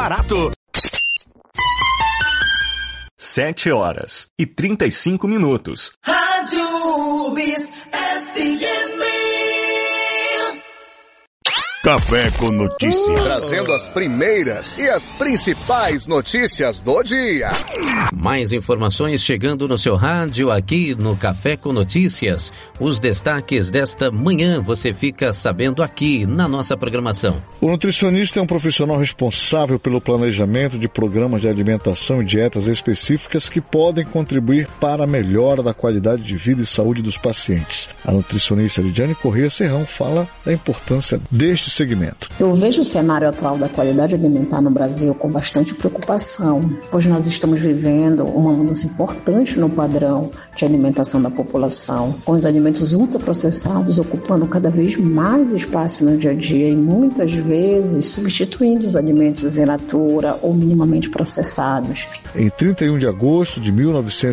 barato. 7h35. Rádio UBS FM. Café com Notícias. Trazendo as primeiras e as principais notícias do dia. Mais informações chegando no seu rádio aqui no Café com Notícias. Os destaques desta manhã você fica sabendo aqui na nossa programação. O nutricionista é um profissional responsável pelo planejamento de programas de alimentação e dietas específicas que podem contribuir para a melhora da qualidade de vida e saúde dos pacientes. A nutricionista Lidiane Corrêa Serrão fala da importância deste segmento. Eu vejo o cenário atual da qualidade alimentar no Brasil com bastante preocupação, pois nós estamos vivendo uma mudança importante no padrão de alimentação da população, com os alimentos ultraprocessados ocupando cada vez mais espaço no dia a dia e muitas vezes substituindo os alimentos in natura ou minimamente processados. Em 31 de agosto de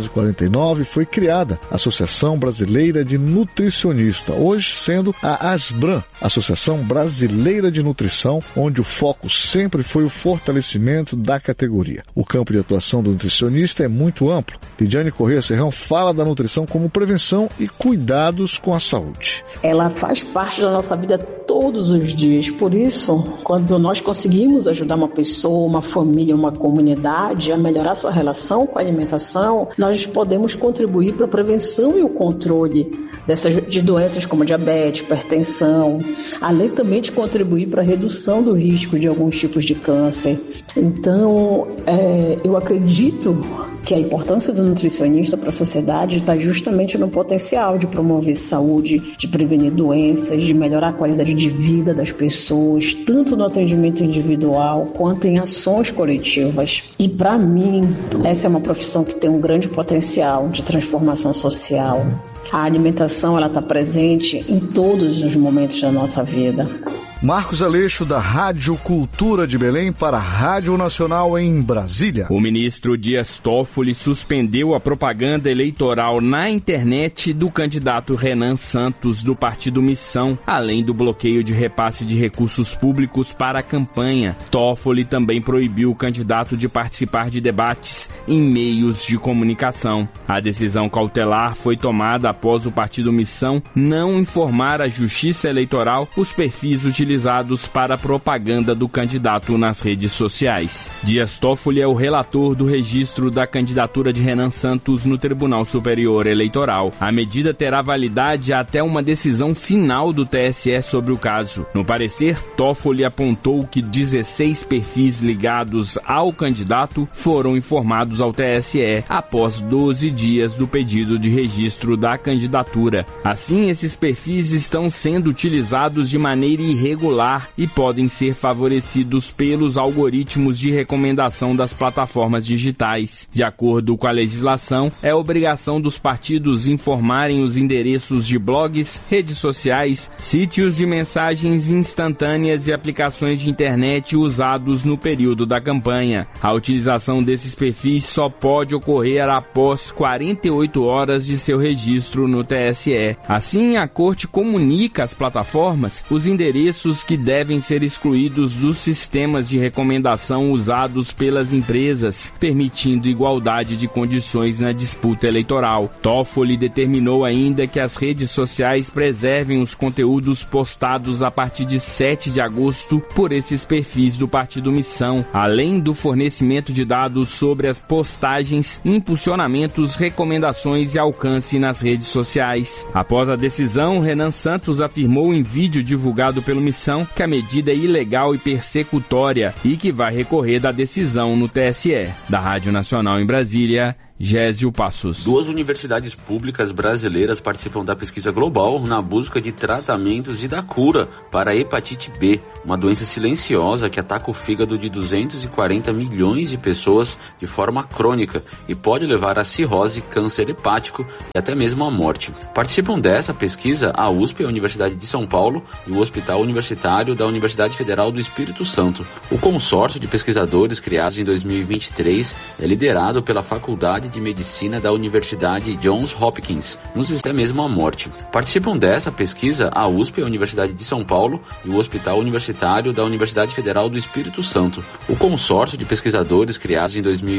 1949 foi criada a Associação Brasileira de Nutricionista, hoje sendo a ASBRAN, Associação Brasileira de Nutrição, onde o foco sempre foi o fortalecimento da categoria. O campo de atuação do nutricionista é muito amplo. Lidiane Corrêa Serrão fala da nutrição como prevenção e cuidados com a saúde. Ela faz parte da nossa vida todos os dias. Por isso, quando nós conseguimos ajudar uma pessoa, uma família, uma comunidade a melhorar sua relação com a alimentação, nós podemos contribuir para a prevenção e o controle de doenças como diabetes, hipertensão, além também de contribuir para a redução do risco de alguns tipos de câncer. Então, eu acredito que a importância do nutricionista para a sociedade está justamente no potencial de promover saúde, de prevenir doenças, de melhorar a qualidade de vida das pessoas, tanto no atendimento individual quanto em ações coletivas. E para mim, essa é uma profissão que tem um grande potencial de transformação social. A alimentação ela está presente em todos os momentos da nossa vida. Marcos Aleixo, da Rádio Cultura de Belém, para a Rádio Nacional em Brasília. O ministro Dias Toffoli suspendeu a propaganda eleitoral na internet do candidato Renan Santos, do Partido Missão, além do bloqueio de repasse de recursos públicos para a campanha. Toffoli também proibiu o candidato de participar de debates em meios de comunicação. A decisão cautelar foi tomada após o Partido Missão não informar à Justiça Eleitoral os perfis utilizados para a propaganda do candidato nas redes sociais. Dias Toffoli é o relator do registro da candidatura de Renan Santos no Tribunal Superior Eleitoral. A medida terá validade até uma decisão final do TSE sobre o caso. No parecer, Toffoli apontou que 16 perfis ligados ao candidato foram informados ao TSE após 12 dias do pedido de registro da candidatura. Assim, esses perfis estão sendo utilizados de maneira irregular e podem ser favorecidos pelos algoritmos de recomendação das plataformas digitais. De acordo com a legislação, é obrigação dos partidos informarem os endereços de blogs, redes sociais, sítios de mensagens instantâneas e aplicações de internet usados no período da campanha. A utilização desses perfis só pode ocorrer após 48 horas de seu registro no TSE. Assim, a Corte comunica às plataformas os endereços que devem ser excluídos dos sistemas de recomendação usados pelas empresas, permitindo igualdade de condições na disputa eleitoral. Toffoli determinou ainda que as redes sociais preservem os conteúdos postados a partir de 7 de agosto por esses perfis do Partido Missão, além do fornecimento de dados sobre as postagens, impulsionamentos, recomendações e alcance nas redes sociais. Após a decisão, Renan Santos afirmou em vídeo divulgado pelo Missão que a medida é ilegal e persecutória e que vai recorrer da decisão no TSE. Da Rádio Nacional em Brasília, Gésio Passos. 2 universidades públicas brasileiras participam da pesquisa global na busca de tratamentos e da cura para a hepatite B, uma doença silenciosa que ataca o fígado de 240 milhões de pessoas de forma crônica e pode levar a cirrose, câncer hepático e até mesmo a morte. Participam dessa pesquisa a USP, a Universidade de São Paulo, e o Hospital Universitário da Universidade Federal do Espírito Santo. O consórcio de pesquisadores criados em 2023 é liderado pela Faculdade Faculdade de Medicina da Universidade Johns Hopkins, nos Estados Unidos mesmo à morte. Participam dessa pesquisa a USP, a Universidade de São Paulo, e o Hospital Universitário da Universidade Federal do Espírito Santo. O consórcio de pesquisadores criados em